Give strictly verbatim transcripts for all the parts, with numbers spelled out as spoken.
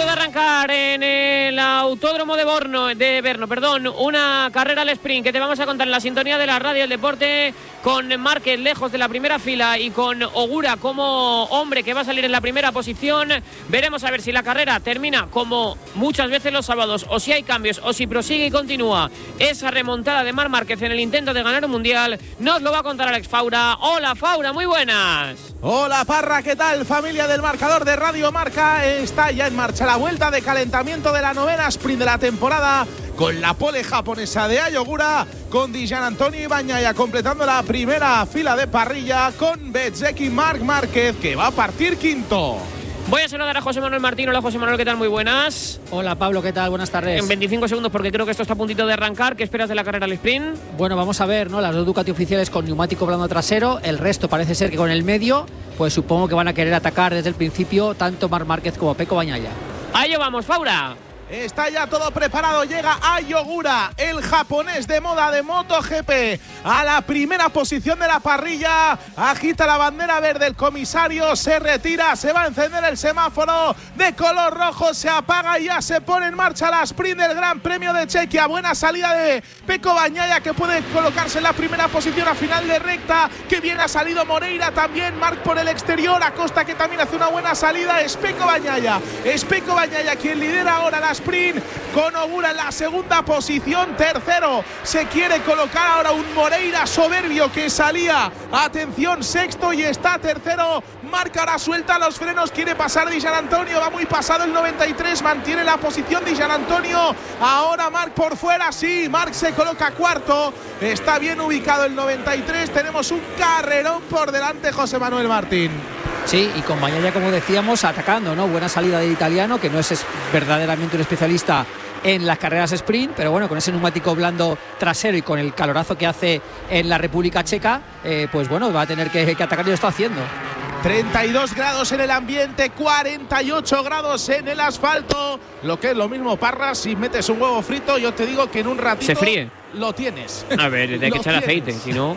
de arrancar en el Autódromo de Borno, de Berno, perdón, una carrera al sprint que te vamos a contar en la sintonía de la radio del deporte, con Márquez lejos de la primera fila y con Ogura como hombre que va a salir en la primera posición. Veremos a ver si la carrera termina como muchas veces los sábados, o si hay cambios, o si prosigue y continúa esa remontada de Marc Márquez en el intento de ganar un mundial. Nos lo va a contar Alex Faura. Hola Faura, muy buenas. Hola Parra, ¿qué tal? Familia del marcador de Radio Marca. Está ya en marcha la vuelta de calentamiento de la novena sprint de la temporada, con la pole japonesa de Ai Ogura, con Di Giannantonio y Bagnaia completando la primera fila de parrilla, con Bezzecchi y Marc Márquez, que va a partir quinto. Voy a saludar a José Manuel Martín. Hola José Manuel, ¿qué tal? Muy buenas. Hola Pablo, ¿qué tal? Buenas tardes. En veinticinco segundos, porque creo que esto está a puntito de arrancar. ¿Qué esperas de la carrera al sprint? Bueno, vamos a ver, ¿no? Las dos Ducati oficiales con neumático blando trasero, el resto parece ser que con el medio, pues supongo que van a querer atacar desde el principio tanto Marc Márquez como Pecco Bagnaia. A ello vamos, Faura. Está ya todo preparado, llega Ai Ogura, el japonés de moda de MotoGP, a la primera posición de la parrilla, agita la bandera verde, el comisario se retira, se va a encender el semáforo de color rojo, se apaga y ya se pone en marcha la sprint del Gran Premio de Chequia. Buena salida de Pecco Bagnaia, que puede colocarse en la primera posición a final de recta, que bien ha salido Moreira también, Marc por el exterior, Acosta que también hace una buena salida, es Pecco Bagnaia, es Pecco Bagnaia quien lidera ahora la sprint, con Ogura en la segunda posición. Tercero se quiere colocar ahora un Moreira soberbio que salía, atención, sexto, y está tercero. Marc ahora suelta los frenos, quiere pasar Di Giannantonio, va muy pasado el noventa y tres, mantiene la posición Di Giannantonio, ahora Marc por fuera, sí, Marc se coloca cuarto, está bien ubicado el noventa y tres, tenemos un carrerón por delante, José Manuel Martín. Sí, y con Bagnaia, como decíamos, atacando, ¿no? Buena salida del italiano, que no es, es verdaderamente un especialista en las carreras sprint, pero bueno, con ese neumático blando trasero y con el calorazo que hace en la República Checa, eh, pues bueno, va a tener que, que atacar y lo está haciendo. treinta y dos grados en el ambiente, cuarenta y ocho grados en el asfalto, lo que es lo mismo, Parra, si metes un huevo frito, yo te digo que en un ratito se fríe. Lo tienes. A ver, hay que echar aceite, si no,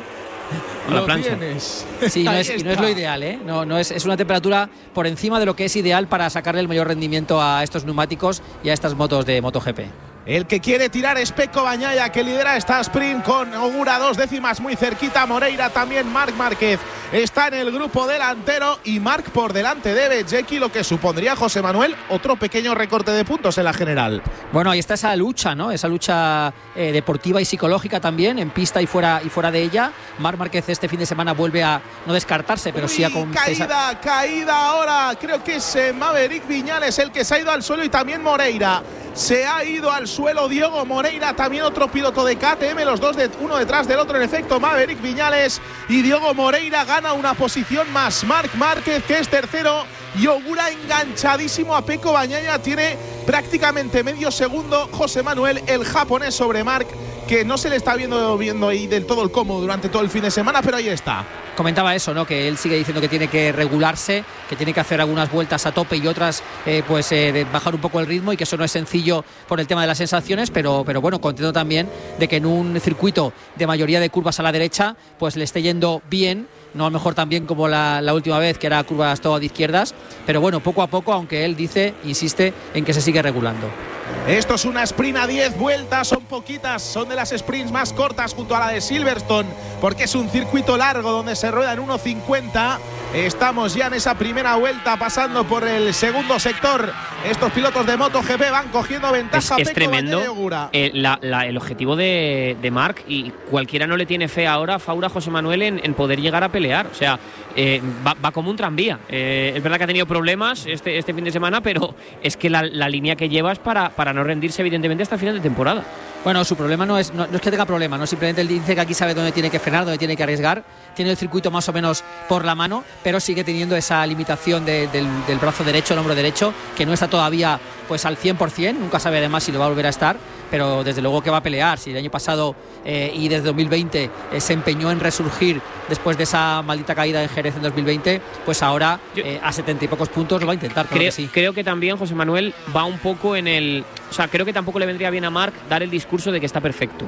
a la plancha. Tienes. Sí, no es, y no es lo ideal, ¿eh? No, no es, es una temperatura por encima de lo que es ideal para sacarle el mayor rendimiento a estos neumáticos y a estas motos de MotoGP. El que quiere tirar es Pecco Bagnaia, que lidera esta sprint con Ogura dos décimas muy cerquita. Moreira también, Marc Márquez está en el grupo delantero y Marc por delante de Bezzecchi, lo que supondría, José Manuel, otro pequeño recorte de puntos en la general. Bueno, ahí está esa lucha, ¿no? Esa lucha eh, deportiva y psicológica también, en pista y fuera y fuera de ella. Marc Márquez este fin de semana vuelve a no descartarse, pero Uy, sí a con caída, esa... caída ahora. Creo que es eh, Maverick Viñales el que se ha ido al suelo y también Moreira. Se ha ido al suelo Diego Moreira, también otro piloto de K T M, los dos de uno detrás del otro, en efecto, Maverick Viñales y Diego Moreira gana una posición más. Marc Márquez, que es tercero, y Ogura enganchadísimo a Pecco Bagnaia, tiene prácticamente medio segundo, José Manuel, el japonés sobre Marc, que no se le está viendo, viendo ahí del todo el cómodo durante todo el fin de semana, pero ahí está. Comentaba eso, ¿no? Que él sigue diciendo que tiene que regularse, que tiene que hacer algunas vueltas a tope y otras eh, pues eh, bajar un poco el ritmo, y que eso no es sencillo por el tema de las sensaciones, pero, pero bueno, contento también de que en un circuito de mayoría de curvas a la derecha pues le esté yendo bien, no a lo mejor tan bien como la, la última vez, que era curvas todo de izquierdas, pero bueno, poco a poco, aunque él dice, insiste en que se sigue regulando. Esto es una sprint a diez vueltas, son poquitas, son de las sprints más cortas junto a la de Silverstone, porque es un circuito largo donde se rueda en uno cincuenta. Estamos ya en esa primera vuelta, pasando por el segundo sector. Estos pilotos de MotoGP van cogiendo ventaja. Es, es tremendo eh, la, la, el objetivo de, de Marc, y cualquiera no le tiene fe ahora, Faura, José Manuel, en, en poder llegar a pelear. O sea, eh, va, va como un tranvía. Eh, es verdad que ha tenido problemas este, este fin de semana, pero es que la, la línea que lleva es para, para no rendirse, evidentemente, hasta el final de temporada. Bueno, su problema no es, no, no es que tenga problema, no, simplemente él dice que aquí sabe dónde tiene que frenar, dónde tiene que arriesgar, tiene el circuito más o menos por la mano, pero sigue teniendo esa limitación de, del, del brazo derecho, el hombro derecho, que no está todavía pues al cien por cien, nunca sabe además si lo va a volver a estar, pero desde luego que va a pelear. Si el año pasado eh, y desde dos mil veinte eh, se empeñó en resurgir después de esa maldita caída en Jerez en dos mil veinte, pues ahora eh, a setenta y pocos puntos lo va a intentar. Creo que, sí. creo que también José Manuel va un poco en el... O sea, creo que tampoco le vendría bien a Marc dar el discurso de que está perfecto.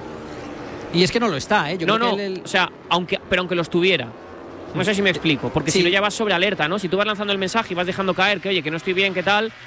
Y es que no lo está, ¿eh? Yo no, creo no, que él, él... o sea, aunque, pero aunque lo estuviera. No sé si me explico, porque sí. si lo llevas sobre alerta, ¿no? Si tú vas lanzando el mensaje y vas dejando caer que, oye, que no estoy bien, ¿qué tal?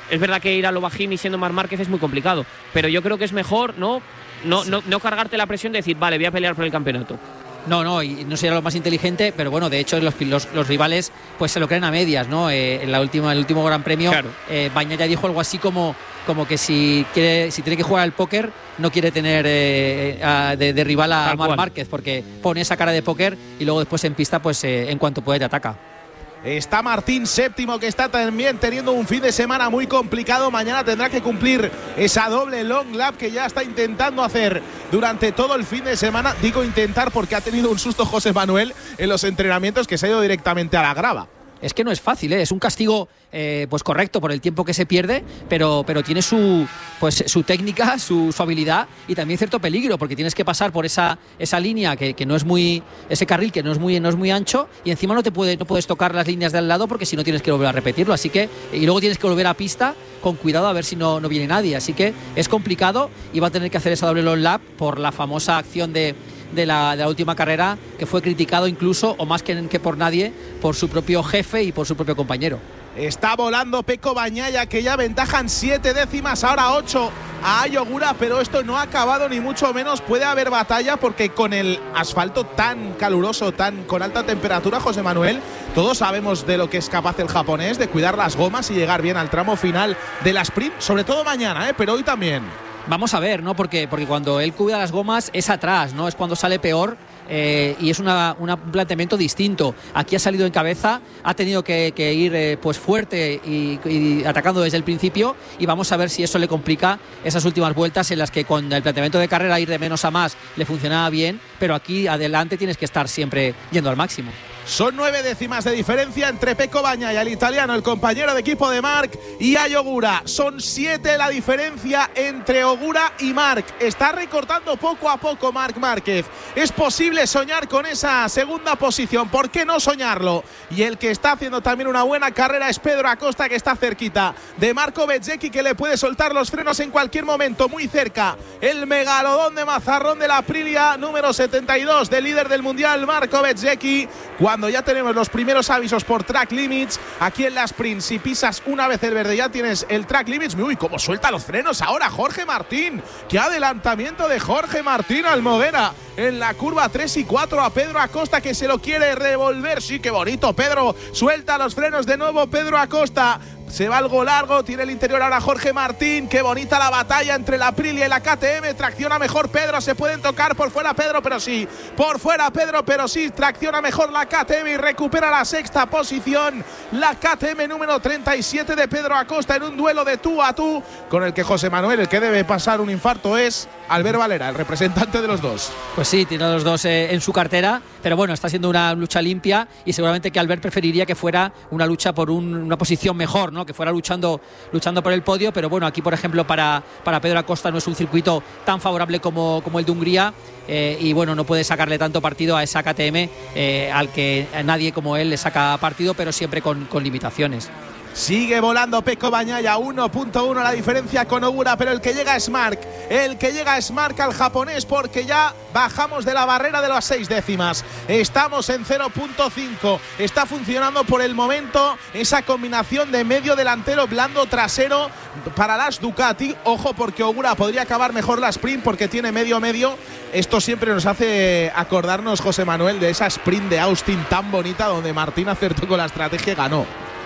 Es verdad que ir a lo bajín y siendo Marc Márquez es muy complicado, pero yo creo que es mejor no, no, sí. no, no cargarte la presión de decir, vale, voy a pelear por el campeonato. No, no, y no sería lo más inteligente, pero bueno, de hecho los, los, los rivales pues se lo creen a medias, ¿no? Eh, en la última, el último Gran Premio, claro. eh, Bagnaia dijo algo así como, como que si quiere, si tiene que jugar al póker, no quiere tener eh, a, de, de rival a Marc Márquez, porque pone esa cara de póker y luego después en pista, pues eh, en cuanto puede te ataca. Está Martín séptimo, que está también teniendo un fin de semana muy complicado. Mañana tendrá que cumplir esa doble long lap que ya está intentando hacer durante todo el fin de semana. Digo intentar porque ha tenido un susto José Manuel en los entrenamientos, que se ha ido directamente a la grava. Es que no es fácil, ¿eh? Es un castigo eh, pues correcto por el tiempo que se pierde, pero, pero tiene su, pues, su técnica, su, su habilidad y también cierto peligro, porque tienes que pasar por esa, esa línea que, que no es muy, ese carril que no es muy, no es muy ancho, y encima no te puede, no puedes tocar las líneas de al lado porque si no tienes que volver a repetirlo, así que, y luego tienes que volver a pista con cuidado a ver si no, no viene nadie, así que es complicado y va a tener que hacer esa doble long lap por la famosa acción de De la, de la última carrera, que fue criticado incluso, o más que, que por nadie, por su propio jefe y por su propio compañero. Está volando Pecco Bagnaia, que ya ventajan siete décimas, ahora ocho a Ai Ogura, pero esto no ha acabado ni mucho menos. Puede haber batalla porque con el asfalto tan caluroso, tan con alta temperatura, José Manuel, todos sabemos de lo que es capaz el japonés, de cuidar las gomas y llegar bien al tramo final de la sprint, sobre todo mañana, ¿eh? Pero hoy también. Vamos a ver, ¿no? Porque, porque cuando él cuida las gomas es atrás, ¿no? Es cuando sale peor eh, y es una, una, un planteamiento distinto. Aquí ha salido en cabeza, ha tenido que, que ir eh, pues fuerte y, y atacando desde el principio, y vamos a ver si eso le complica esas últimas vueltas en las que con el planteamiento de carrera ir de menos a más le funcionaba bien, pero aquí adelante tienes que estar siempre yendo al máximo. Son nueve décimas de diferencia entre Pecco Bagnaia, el italiano, el compañero de equipo de Marc, y Ai Ogura. Son siete la diferencia entre Ogura y Marc. Está recortando poco a poco Marc Márquez. Es posible soñar con esa segunda posición. ¿Por qué no soñarlo? Y el que está haciendo también una buena carrera es Pedro Acosta, que está cerquita de Marco Bezzecchi, que le puede soltar los frenos en cualquier momento. Muy cerca el megalodón de Mazarrón de la Aprilia, número setenta y dos, del líder del mundial, Marco Bezzecchi. Cuando ya tenemos los primeros avisos por track limits aquí en la sprint, si pisas una vez el verde ya tienes el track limits. Uy, cómo suelta los frenos ahora Jorge Martín. Qué adelantamiento de Jorge Martín Almoguera en la curva tres y cuatro a Pedro Acosta, que se lo quiere revolver. Sí, qué bonito, Pedro suelta los frenos de nuevo. Pedro Acosta se va algo largo, tiene el interior ahora Jorge Martín. Qué bonita la batalla entre la Aprilia y la K T M. Tracciona mejor Pedro, se pueden tocar por fuera Pedro, pero sí, por fuera Pedro, pero sí, tracciona mejor la K T M y recupera la sexta posición. La K T M número treinta y siete de Pedro Acosta en un duelo de tú a tú con el que José Manuel, el que debe pasar un infarto, es Albert Valera, el representante de los dos. Pues sí, tiene a los dos eh, en su cartera, pero bueno, está siendo una lucha limpia y seguramente que Albert preferiría que fuera una lucha por un, una posición mejor, ¿no? Que fuera luchando luchando por el podio, pero bueno, aquí por ejemplo para, para Pedro Acosta no es un circuito tan favorable como, como el de Hungría, eh, y bueno, no puede sacarle tanto partido a esa K T M eh, al que nadie como él le saca partido, pero siempre con, con limitaciones. Sigue volando Pecco Bagnaia, uno punto uno la diferencia con Ogura, pero el que llega es Marc. El que llega es Marc al japonés, porque ya bajamos de la barrera de las seis décimas. Estamos en cero punto cinco. Está funcionando por el momento esa combinación de medio delantero, blando trasero para las Ducati. Ojo, porque Ogura podría acabar mejor la sprint porque tiene medio medio. Esto siempre nos hace acordarnos, José Manuel, de esa sprint de Austin tan bonita donde Martín acertó con la estrategia y ganó.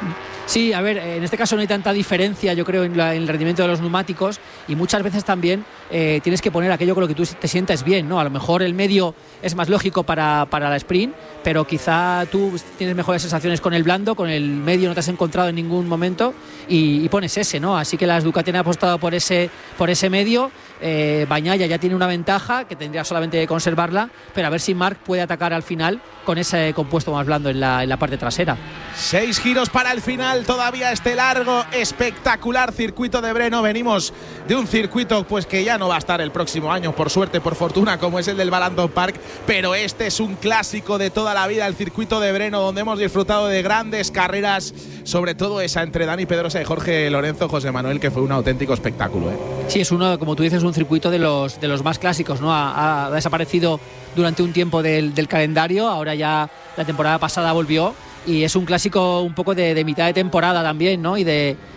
Sí, a ver, en este caso no hay tanta diferencia, yo creo, en, la, en el rendimiento de los neumáticos, y muchas veces también eh, tienes que poner aquello con lo que tú te sientes bien, ¿no? A lo mejor el medio es más lógico para, para la sprint, pero quizá tú tienes mejores sensaciones con el blando, con el medio no te has encontrado en ningún momento y, y pones ese, ¿no? Así que las Ducati han apostado por ese, por ese medio. eh, Bagnaia ya tiene una ventaja que tendría solamente que conservarla, pero a ver si Marc puede atacar al final con ese compuesto más blando en la, en la parte trasera. Seis giros para el final, todavía este largo, espectacular circuito de Breno. Venimos de un circuito pues que ya no va a estar el próximo año, por suerte, por fortuna, como es el del Ballantón Park, pero este es un clásico de toda la vida, el circuito de Breno, donde hemos disfrutado de grandes carreras, sobre todo esa entre Dani Pedrosa y Jorge Lorenzo, José Manuel, que fue un auténtico espectáculo, ¿eh? Sí, es uno, como tú dices, un circuito de los, de los más clásicos, ¿no? Ha, ha desaparecido durante un tiempo del, del calendario, ahora ya la temporada pasada volvió, y es un clásico un poco de, de mitad de temporada también, ¿no? Y de,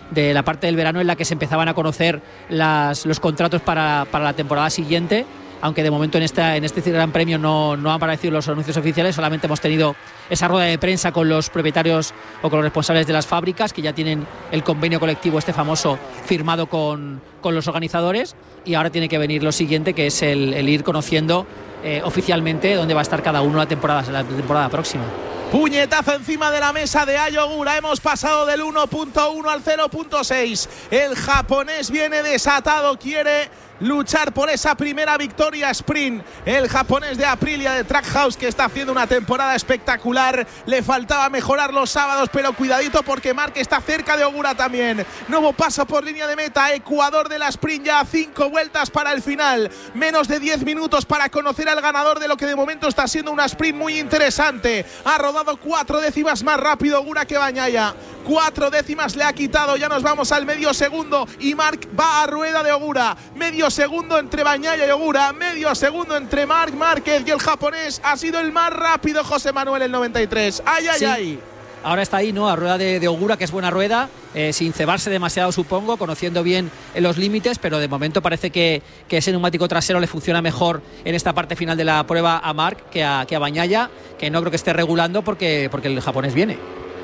de la parte del verano en la que se empezaban a conocer las, los contratos para, para la temporada siguiente, aunque de momento en, esta, en este Gran Premio no, no han aparecido los anuncios oficiales, solamente hemos tenido esa rueda de prensa con los propietarios o con los responsables de las fábricas, que ya tienen el convenio colectivo este famoso firmado con, con los organizadores, y ahora tiene que venir lo siguiente, que es el, el ir conociendo eh, oficialmente dónde va a estar cada uno la temporada, la temporada próxima. Puñetazo encima de la mesa de Ai Ogura. Hemos pasado del uno punto uno al cero punto seis. El japonés viene desatado, quiere luchar por esa primera victoria sprint. El japonés de Aprilia, de Trackhouse, que está haciendo una temporada espectacular. Le faltaba mejorar los sábados, pero cuidadito porque Marc está cerca de Ogura también. Nuevo paso por línea de meta. Ecuador de la sprint, ya cinco vueltas para el final. Menos de diez minutos para conocer al ganador de lo que de momento está siendo una sprint muy interesante. Ha rodado cuatro décimas más rápido Ogura que Bagnaia. Cuatro décimas le ha quitado. Ya nos vamos al medio segundo y Marc va a rueda de Ogura. Medio segundo entre Bagnaia y Ogura, medio segundo entre Marc Márquez, y el japonés ha sido el más rápido, José Manuel, el noventa y tres. Ay, ay, sí. ay. Ahora está ahí, ¿no? A rueda de, de Ogura, que es buena rueda, eh, sin cebarse demasiado, supongo, conociendo bien los límites, pero de momento parece que, que ese neumático trasero le funciona mejor en esta parte final de la prueba a Marc que a, que a Bagnaia, que no creo que esté regulando porque, porque el japonés viene.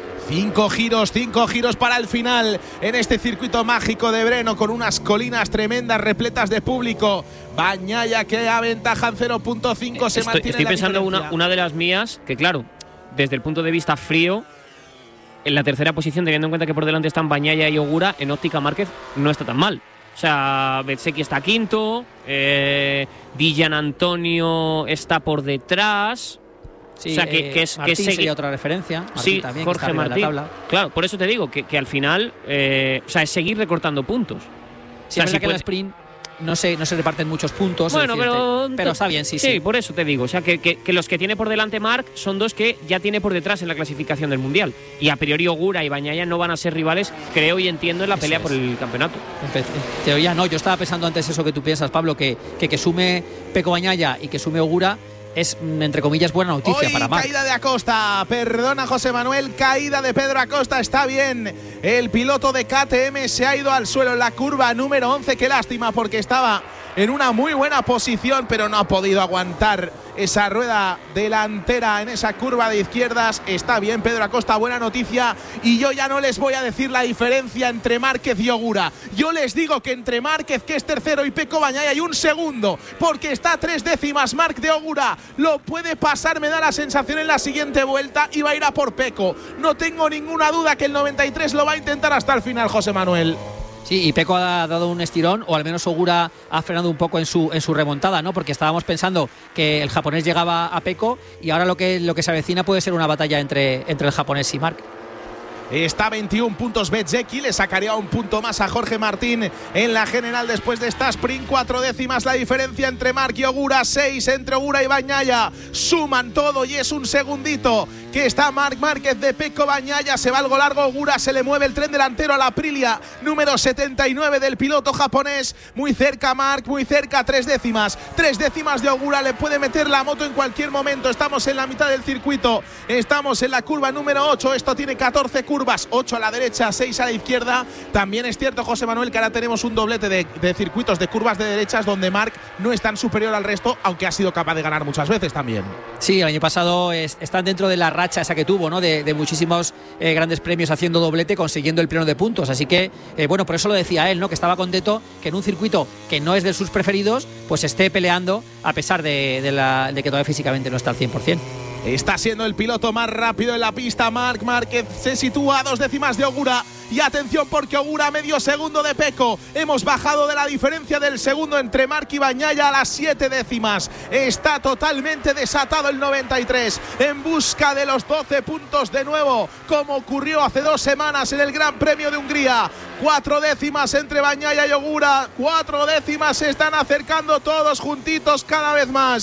Cinco giros, cinco giros para el final en este circuito mágico de Breno, con unas colinas tremendas repletas de público. Bagnaia que aventajan cero punto cinco, se estoy, mantiene Estoy la pensando diferencia. una, una de las mías, que claro, desde el punto de vista frío, en la tercera posición, teniendo en cuenta que por delante están Bagnaia y Ogura, en óptica Márquez no está tan mal. O sea, Bezzecchi está quinto, eh, Di Giannantonio está por detrás. Sí, o sea, que, eh, que es Martín que sería otra referencia. Martín sí, también, Jorge que está Martín. en la tabla. Claro, por eso te digo que, que al final, eh, o sea, es seguir recortando puntos. Sí, o sea, es verdad si que en puede... la sprint no se, no se reparten muchos puntos. Bueno, es decir, pero, te, pero está bien, sí, sí. Sí, por eso te digo. O sea, que, que, que los que tiene por delante Marc son dos que ya tiene por detrás en la clasificación del Mundial. Y a priori Ogura y Bagnaia no van a ser rivales, creo y entiendo, en la Eso pelea es. por el campeonato. En teoría no, yo estaba pensando antes eso que tú piensas, Pablo, que que, que sume Pecco Bagnaia y que sume Ogura es, entre comillas, buena noticia Hoy, para Marc. caída de Acosta, perdona José Manuel, caída de Pedro Acosta, está bien. El piloto de K T M se ha ido al suelo en la curva número once, qué lástima porque estaba en una muy buena posición, pero no ha podido aguantar esa rueda delantera en esa curva de izquierdas. Está bien Pedro Acosta, buena noticia, y yo ya no les voy a decir la diferencia entre Márquez y Ogura. Yo les digo que entre Márquez, que es tercero, y Pecco Bagnaia hay un segundo, porque está a tres décimas Marc de Ogura. Lo puede pasar, me da la sensación, en la siguiente vuelta, y va a ir a por Pecco. No tengo ninguna duda que el noventa y tres lo va a intentar hasta el final, José Manuel. Sí, y Pecco ha dado un estirón, o al menos Ogura ha frenado un poco en su en su remontada, ¿no? Porque estábamos pensando que el japonés llegaba a Pecco, y ahora lo que lo que se avecina puede ser una batalla entre, entre el japonés y Marc. Está a veintiún puntos Bezzecchi, le sacaría un punto más a Jorge Martín en la general después de esta sprint. Cuatro décimas la diferencia entre Marc y Ogura, seis entre Ogura y Bagnaia. Suman todo y es un segundito que está Marc Márquez de Pecco Bagnaia. Se va algo largo Ogura, se le mueve el tren delantero a la Aprilia número setenta y nueve del piloto japonés. Muy cerca Marc, muy cerca, tres décimas. Tres décimas de Ogura, le puede meter la moto en cualquier momento. Estamos en la mitad del circuito, estamos en la curva número ocho. Esto tiene catorce curvas. ocho a la derecha, seis a la izquierda. También es cierto, José Manuel, que ahora tenemos un doblete de, de circuitos de curvas de derechas donde Marc no es tan superior al resto, aunque ha sido capaz de ganar muchas veces también. Sí, el año pasado es, están dentro de la racha esa que tuvo, ¿no? De, de muchísimos eh, grandes premios haciendo doblete, consiguiendo el pleno de puntos. Así que, eh, bueno, por eso lo decía él, ¿no? Que estaba contento que en un circuito que no es de sus preferidos, pues esté peleando a pesar de, de, la, de que todavía físicamente no está al cien por cien. Está siendo el piloto más rápido en la pista. Marc Márquez se sitúa a dos décimas de Ogura. Y atención porque Ogura medio segundo de Pecco. Hemos bajado de la diferencia del segundo entre Marc y Bagnaia a las siete décimas. Está totalmente desatado el noventa y tres en busca de los doce puntos de nuevo, como ocurrió hace dos semanas en el Gran Premio de Hungría. Cuatro décimas entre Bagnaia y Ogura. Cuatro décimas se están acercando todos juntitos cada vez más.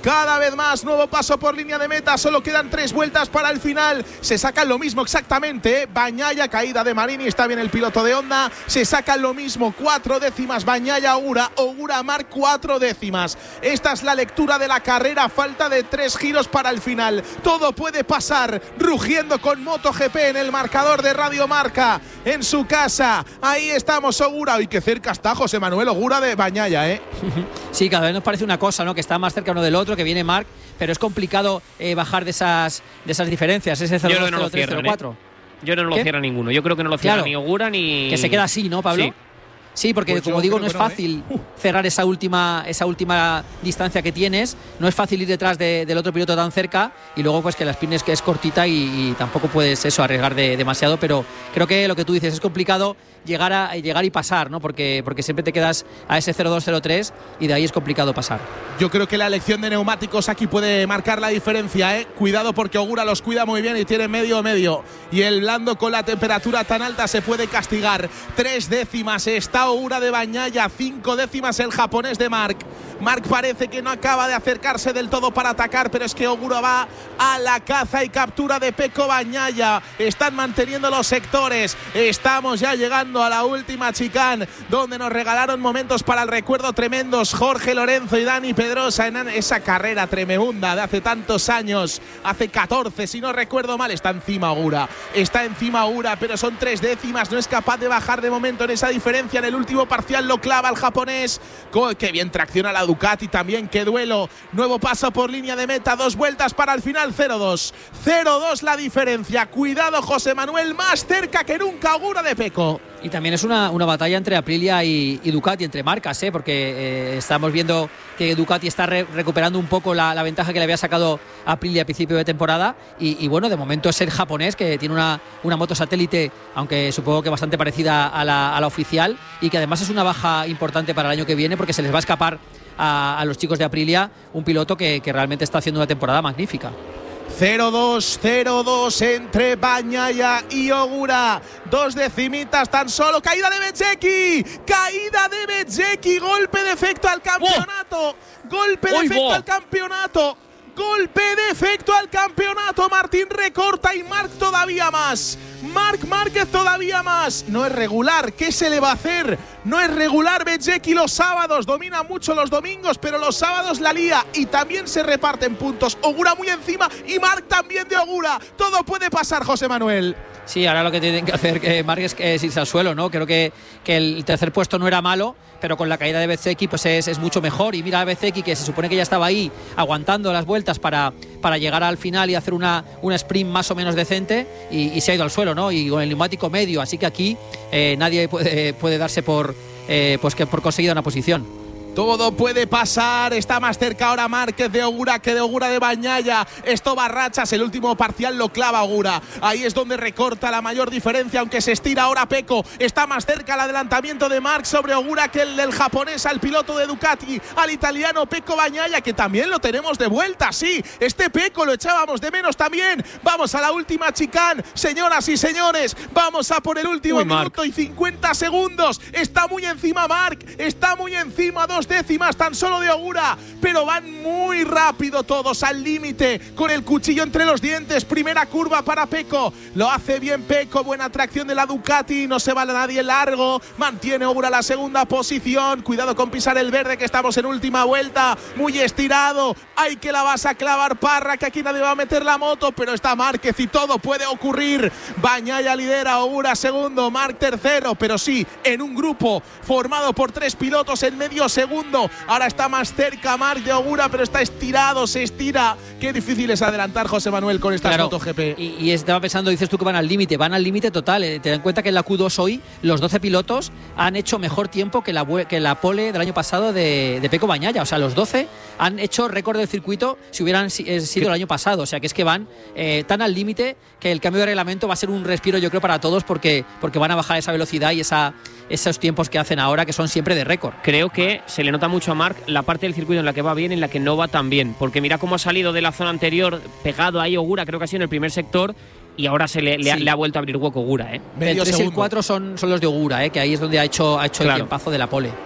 cada vez más. Nuevo paso por línea de meta, solo quedan tres vueltas para el final. Se sacan lo mismo exactamente, ¿eh? Bagnaia, caída de Marini, está bien el piloto de Honda. Se sacan lo mismo, cuatro décimas Bagnaia, Ogura, Ogura Marc, cuatro décimas. Esta es la lectura de la carrera, falta de tres giros para el final. Todo puede pasar, rugiendo con MotoGP en el marcador de Radio Marca, en su casa. Ahí estamos, Ogura. Y qué cerca está José Manuel Ogura de Bagnaia, ¿eh? Sí, cada vez nos parece una cosa, ¿no? Que está más cerca uno del otro, que viene Marc, pero es complicado eh, bajar de esas, de esas diferencias. Ese cero dos, cero tres, cero cuatro. Yo no lo cierra ninguno. Yo creo que no lo cierra claro, ni Ogura ni. Que se queda así, ¿no, Pablo? Sí. Sí, porque pues como digo, no es fácil no, ¿eh? cerrar esa última, esa última distancia que tienes. No es fácil ir detrás de, del otro piloto tan cerca. Y luego, pues que la spin es que es cortita y, y tampoco puedes eso arriesgar de, demasiado. Pero creo que lo que tú dices es complicado llegar a llegar y pasar, ¿no? Porque, porque siempre te quedas a ese cero dos cero tres y de ahí es complicado pasar. Yo creo que la elección de neumáticos aquí puede marcar la diferencia, ¿eh? Cuidado porque Ogura los cuida muy bien y tiene medio medio. Y el blando con la temperatura tan alta se puede castigar. Tres décimas está Ogura de Bagnaia, cinco décimas el japonés de Marc. Marc parece que no acaba de acercarse del todo para atacar, pero es que Ogura va a la caza y captura de Pecco Bagnaia. Están manteniendo los sectores. Estamos ya llegando a la última chicane, donde nos regalaron momentos para el recuerdo tremendos Jorge Lorenzo y Dani Pedrosa en esa carrera tremenda de hace tantos años, hace catorce si no recuerdo mal. Está encima Ogura, está encima Ogura, pero son tres décimas, no es capaz de bajar de momento en esa diferencia. En el último parcial lo clava el japonés. Qué bien tracciona la Ducati también, qué duelo. Nuevo paso por línea de meta, dos vueltas para el final. Cero dos, cero dos la diferencia. Cuidado José Manuel, más cerca que nunca Ogura de Pecco. Y también es una, una batalla entre Aprilia y, y Ducati, entre marcas, ¿eh? Porque eh, estamos viendo que Ducati está re, recuperando un poco la, la ventaja que le había sacado Aprilia a principio de temporada. Y, y bueno, de momento es el japonés, que tiene una, una moto satélite, aunque supongo que bastante parecida a la, a la oficial, y que además es una baja importante para el año que viene, porque se les va a escapar a, a los chicos de Aprilia un piloto que, que realmente está haciendo una temporada magnífica. cero dos, cero dos entre Bagnaia y Ogura. Dos decimitas tan solo. Caída de Bezzecchi. Caída de Bezzecchi. Golpe de efecto al campeonato. Oh. Golpe de efecto al campeonato. Golpe de efecto al campeonato. Martín recorta y Marc todavía más. Marc Márquez todavía más. No es regular. ¿Qué se le va a hacer? No es regular Bezzecchi los sábados. Domina mucho los domingos, pero los sábados la lía. Y también se reparten puntos. Ogura muy encima y Marc también de Ogura. Todo puede pasar, José Manuel. Sí, ahora lo que tienen que hacer que Marc es, es irse al suelo, ¿no? Creo que, que el tercer puesto no era malo, pero con la caída de Bezzecchi pues es, es mucho mejor. Y mira a Bezzecchi, que se supone que ya estaba ahí aguantando las vueltas para, para llegar al final y hacer una, una sprint más o menos decente, y, y se ha ido al suelo, ¿no? Y con el neumático medio, así que aquí eh, nadie puede, puede darse por, eh, pues que por conseguida una posición. Todo puede pasar. Está más cerca ahora Márquez de Ogura que de Ogura de Bagnaia. Esto va a rachas. El último parcial lo clava Ogura. Ahí es donde recorta la mayor diferencia, aunque se estira ahora Pecco. Está más cerca el adelantamiento de Marc sobre Ogura que el del japonés al piloto de Ducati, al italiano Pecco Bagnaia, que también lo tenemos de vuelta. Sí, este Pecco lo echábamos de menos también. Vamos a la última chicane, señoras y señores. Vamos a por el último Uy, minuto Marc. y cincuenta segundos. Está muy encima Marc. Está muy encima. Dos décimas tan solo de Ogura, pero van muy rápido todos, al límite, con el cuchillo entre los dientes. Primera curva para Pecco, lo hace bien Pecco, buena tracción de la Ducati, no se va nadie largo, mantiene Ogura la segunda posición. Cuidado con pisar el verde, que estamos en última vuelta, muy estirado. Ay, que la vas a clavar, Parra, que aquí nadie va a meter la moto, pero está Márquez y todo puede ocurrir. Bagnaia lidera, Ogura segundo, Marc tercero, pero sí, en un grupo formado por tres pilotos en medio segundo. Ahora está más cerca Marc de Ogura, pero está estirado, se estira. Qué difícil es adelantar, José Manuel, con estas claro, MotoGP. Y, y estaba pensando, dices tú que van al límite, van al límite total. Eh, ten en cuenta que en la Q dos hoy los doce pilotos han hecho mejor tiempo que la, que la pole del año pasado de, de Pecco Bagnaia. O sea, los doce han hecho récord del circuito si hubieran eh, sido el año pasado. O sea, que es que van eh, tan al límite que el cambio de reglamento va a ser un respiro, yo creo, para todos, porque, porque van a bajar esa velocidad y esa, esos tiempos que hacen ahora, que son siempre de récord. Creo que se le nota mucho a Marc la parte del circuito en la que va bien y en la que no va tan bien, porque mira cómo ha salido de la zona anterior pegado ahí Ogura, creo que ha sido en el primer sector, y ahora se le, le, ha, sí. le ha vuelto a abrir hueco Ogura, ¿eh? El tres y el cuatro son, son los de Ogura, ¿eh? Que ahí es donde ha hecho, ha hecho claro. el tiempazo de la pole.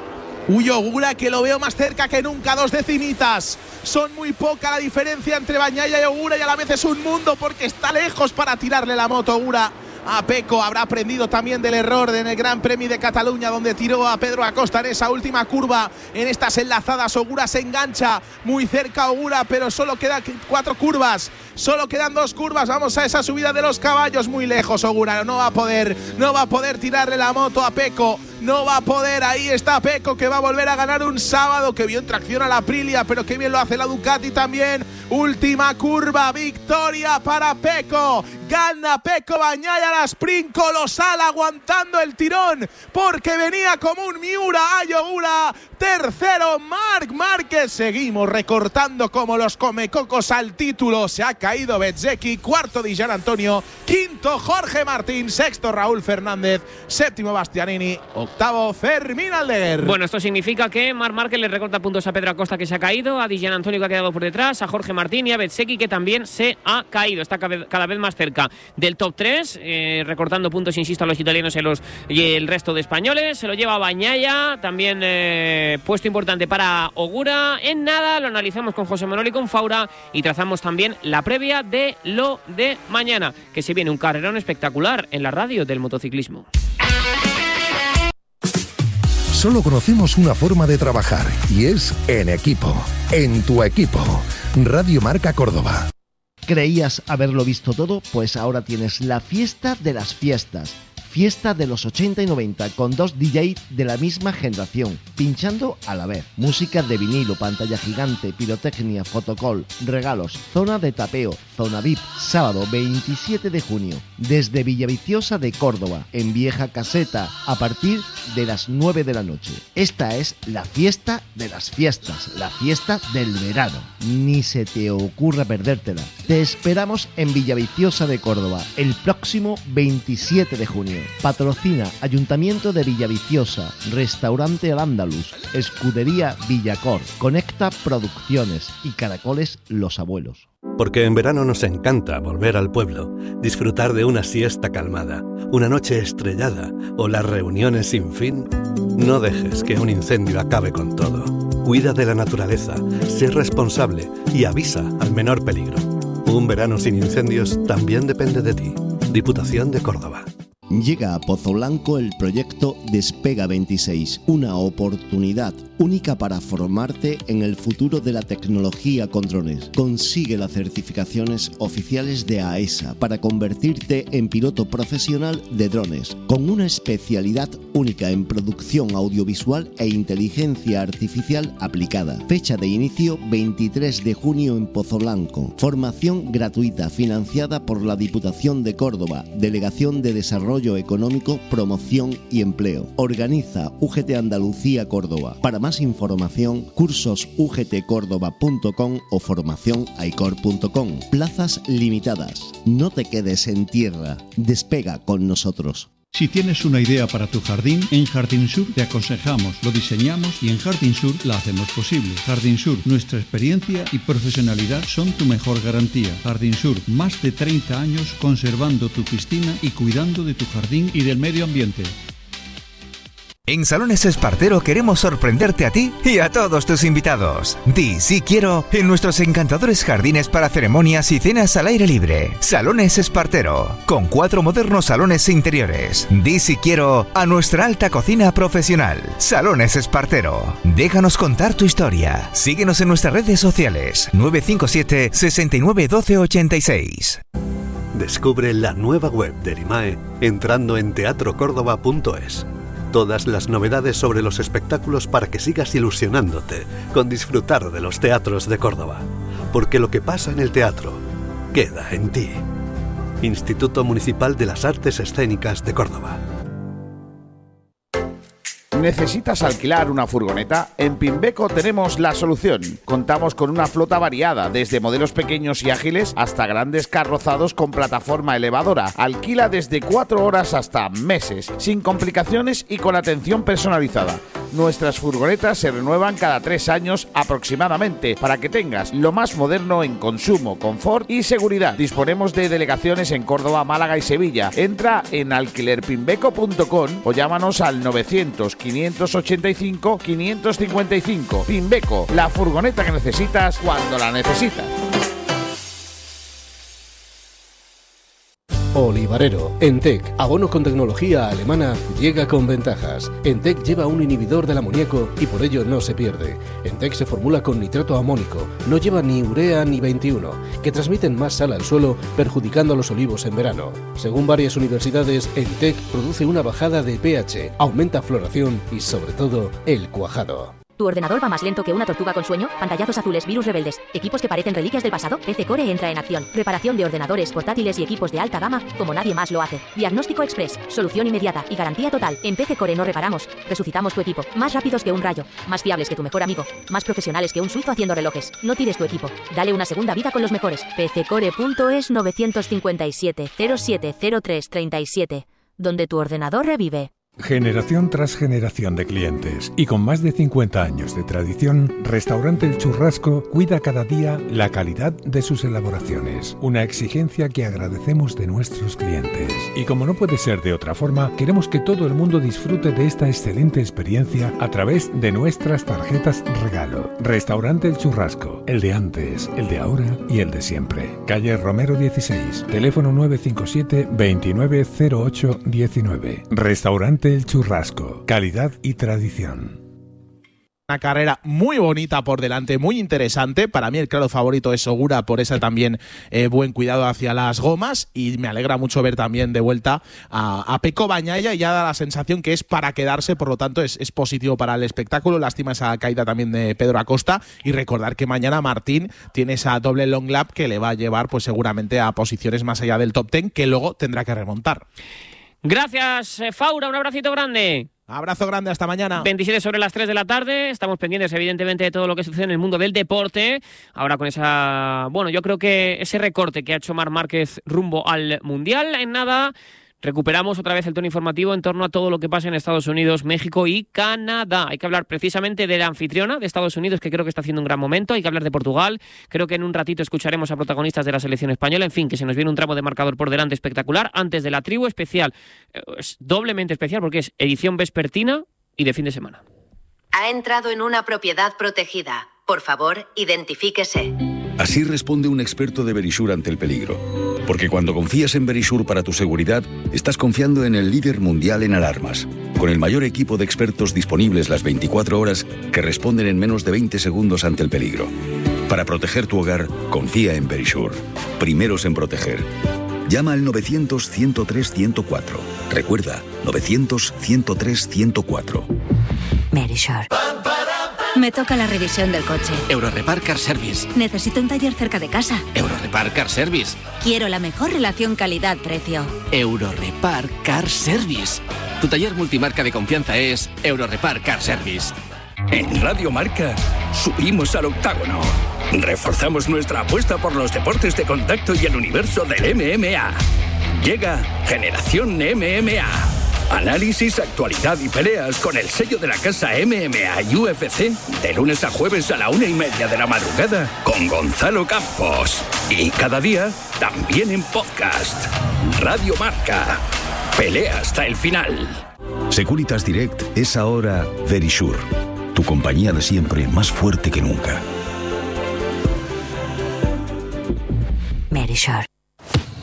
Uy, Ogura, que lo veo más cerca que nunca, dos decimitas. Son muy poca la diferencia entre Bagnaia y Ogura y a la vez es un mundo porque está lejos para tirarle la moto Ogura a Pecco. Habrá aprendido también del error en el Gran Premio de Cataluña, donde tiró a Pedro Acosta en esa última curva. En estas enlazadas Ogura se engancha muy cerca Ogura, pero solo quedan cuatro curvas. Solo quedan dos curvas. Vamos a esa subida de los caballos, muy lejos Ogura. No va a poder, no va a poder tirarle la moto a Pecco. No va a poder. Ahí está Pecco, que va a volver a ganar un sábado. Que vio en tracción a la Aprilia, pero que bien lo hace la Ducati también. Última curva, victoria para Pecco. Gana Pecco Bagnaia la sprint colosal, aguantando el tirón porque venía como un Miura a Ogura. Tercero Marc Márquez. Seguimos recortando como los comecocos al título. Se ha caído Bezzecchi. Cuarto Di Gianantonio. Quinto Jorge Martín. Sexto Raúl Fernández. Séptimo Bastianini. Octavo Fermín Aldeguer. Bueno, esto significa que Marc Márquez le recorta puntos a Pedro Acosta, que se ha caído, a Di Gianantonio, que ha quedado por detrás, a Jorge Martín y a Bezzecchi, que también se ha caído. Está cada vez más cerca del top tres, eh, recortando puntos, insisto, a los italianos y, los, y el resto de españoles. Se lo lleva Bagnaia, también eh, puesto importante para Ogura. En nada, lo analizamos con José Manuel y con Faura y trazamos también la previa de lo de mañana, que se viene un carrerón espectacular en la radio del motociclismo. Solo conocemos una forma de trabajar y es en equipo, en tu equipo. Radio Marca Córdoba. ¿Creías haberlo visto todo? Pues ahora tienes la fiesta de las fiestas. Fiesta de los ochenta y noventa con dos D J de la misma generación, pinchando a la vez. Música de vinilo, pantalla gigante, pirotecnia, fotocall, regalos, zona de tapeo, zona V I P. Sábado veintisiete de junio, desde Villaviciosa de Córdoba, en Vieja Caseta, a partir de las nueve de la noche. Esta es la fiesta de las fiestas, la fiesta del verano. Ni se te ocurra perdértela. Te esperamos en Villaviciosa de Córdoba el próximo veintisiete de junio. Patrocina Ayuntamiento de Villaviciosa, Restaurante Al Andalus, Escudería Villacor, Conecta Producciones y Caracoles Los Abuelos. Porque en verano nos encanta volver al pueblo, disfrutar de una siesta calmada, una noche estrellada o las reuniones sin fin. No dejes que un incendio acabe con todo. Cuida de la naturaleza, sé responsable y avisa al menor peligro. Un verano sin incendios también depende de ti. Diputación de Córdoba. Llega a Pozo Blanco el proyecto Despega veintiséis, una oportunidad única para formarte en el futuro de la tecnología con drones. Consigue las certificaciones oficiales de A E S A para convertirte en piloto profesional de drones, con una especialidad única en producción audiovisual e inteligencia artificial aplicada. Fecha de inicio veintitrés de junio en Pozo Blanco. Formación gratuita financiada por la Diputación de Córdoba, Delegación de Desarrollo Económico, Promoción y Empleo. Organiza U G T Andalucía Córdoba. Para más información, cursos u g t córdoba punto com o formación aicor punto com. Plazas limitadas. No te quedes en tierra. Despega con nosotros. Si tienes una idea para tu jardín, en Jardín Sur te aconsejamos, lo diseñamos y en Jardín Sur la hacemos posible. Jardín Sur, nuestra experiencia y profesionalidad son tu mejor garantía. Jardín Sur, más de treinta años conservando tu piscina y cuidando de tu jardín y del medio ambiente. En Salones Espartero queremos sorprenderte a ti y a todos tus invitados. Di sí quiero en nuestros encantadores jardines para ceremonias y cenas al aire libre. Salones Espartero, con cuatro modernos salones interiores. Di sí quiero a nuestra alta cocina profesional. Salones Espartero. Déjanos contar tu historia. Síguenos en nuestras redes sociales. nueve cinco siete, seis nueve uno dos ocho seis. Descubre la nueva web de Erimae entrando en teatro córdoba punto es. Todas las novedades sobre los espectáculos para que sigas ilusionándote con disfrutar de los teatros de Córdoba. Porque lo que pasa en el teatro queda en ti. Instituto Municipal de las Artes Escénicas de Córdoba. ¿Necesitas alquilar una furgoneta? En Pimbeco tenemos la solución. Contamos con una flota variada, desde modelos pequeños y ágiles hasta grandes carrozados con plataforma elevadora. Alquila desde cuatro horas hasta meses, sin complicaciones y con atención personalizada. Nuestras furgonetas se renuevan cada tres años aproximadamente para que tengas lo más moderno en consumo, confort y seguridad. Disponemos de delegaciones en Córdoba, Málaga y Sevilla. Entra en alquiler pimbeco punto com o llámanos al novecientos, quinientos ochenta y cinco, quinientos cincuenta y cinco. Pimbeco, la furgoneta que necesitas cuando la necesitas. Olivarero. Entec, abono con tecnología alemana, llega con ventajas. Entec lleva un inhibidor del amoníaco y por ello no se pierde. Entec se formula con nitrato amónico, no lleva ni urea ni veintiuno, que transmiten más sal al suelo, perjudicando a los olivos en verano. Según varias universidades, Entec produce una bajada de pH, aumenta floración y sobre todo el cuajado. ¿Tu ordenador va más lento que una tortuga con sueño? Pantallazos azules, virus rebeldes, equipos que parecen reliquias del pasado. P C Core entra en acción. Reparación de ordenadores, portátiles y equipos de alta gama como nadie más lo hace. Diagnóstico express, solución inmediata y garantía total. En P C Core no reparamos, resucitamos tu equipo. Más rápidos que un rayo, más fiables que tu mejor amigo, más profesionales que un suizo haciendo relojes. No tires tu equipo, dale una segunda vida con los mejores. P C core punto es nueve cinco siete, cero siete cero tres tres siete, donde tu ordenador revive. Generación tras generación de clientes y con más de cincuenta años de tradición, Restaurante El Churrasco cuida cada día la calidad de sus elaboraciones, una exigencia que agradecemos de nuestros clientes. Y como no puede ser de otra forma, queremos que todo el mundo disfrute de esta excelente experiencia a través de nuestras tarjetas regalo. Restaurante El Churrasco, el de antes, el de ahora y el de siempre. Calle Romero dieciséis, teléfono nueve cinco siete, veintinueve cero ocho diecinueve. Restaurante El Churrasco, calidad y tradición. Una carrera muy bonita por delante, muy interesante. Para mí el claro favorito es Ogura, por ese también eh, buen cuidado hacia las gomas, y me alegra mucho ver también de vuelta a, a Pecco Bagnaia, y ya da la sensación que es para quedarse, por lo tanto es, es positivo para el espectáculo. Lástima esa caída también de Pedro Acosta, y recordar que mañana Martín tiene esa doble long lap que le va a llevar pues seguramente a posiciones más allá del top ten, que luego tendrá que remontar. Gracias, Faura, un abracito grande. Abrazo grande, hasta mañana. veintisiete sobre las tres de la tarde, estamos pendientes evidentemente de todo lo que sucede en el mundo del deporte, ahora con esa, bueno, yo creo que ese recorte que ha hecho Marc Márquez rumbo al Mundial. En nada recuperamos otra vez el tono informativo en torno a todo lo que pasa en Estados Unidos, México y Canadá. Hay que hablar precisamente de la anfitriona de Estados Unidos, que creo que está haciendo un gran momento. Hay que hablar de Portugal. Creo que en un ratito escucharemos a protagonistas de la selección española. En fin, que se nos viene un tramo de marcador por delante espectacular. Antes de la tribu especial, es doblemente especial porque es edición vespertina y de fin de semana. Ha entrado en una propiedad protegida. Por favor, identifíquese. Así responde un experto de Verisure ante el peligro. Porque cuando confías en Verisure para tu seguridad, estás confiando en el líder mundial en alarmas, con el mayor equipo de expertos disponibles las veinticuatro horas que responden en menos de veinte segundos ante el peligro. Para proteger tu hogar, confía en Verisure. Primeros en proteger. Llama al novecientos, ciento tres, ciento cuatro. Recuerda, novecientos, ciento tres, ciento cuatro. Verisure. Me toca la revisión del coche. Eurorepar Car Service. Necesito un taller cerca de casa. Eurorepar Car Service. Quiero la mejor relación calidad-precio. Eurorepar Car Service. Tu taller multimarca de confianza es Eurorepar Car Service. En Radio Marca subimos al octágono. Reforzamos nuestra apuesta por los deportes de contacto y el universo del M M A. Llega Generación M M A. Análisis, actualidad y peleas con el sello de la casa M M A y U F C de lunes a jueves a la una y media de la madrugada con Gonzalo Campos. Y cada día también en podcast. Radio Marca. Pelea hasta el final. Securitas Direct es ahora Verisure. Tu compañía de siempre más fuerte que nunca. Verisure.